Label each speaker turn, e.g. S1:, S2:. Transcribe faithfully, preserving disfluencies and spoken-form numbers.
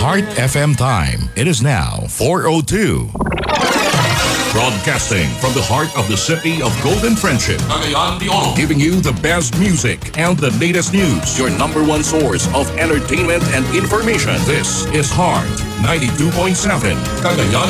S1: Heart F M time. It is now four oh two. Broadcasting from the heart of the city of Golden Friendship, Cagayan de Oro, giving you the best music and the latest news. Your number one source of entertainment and information. This is Heart ninety-two point seven, Cagayan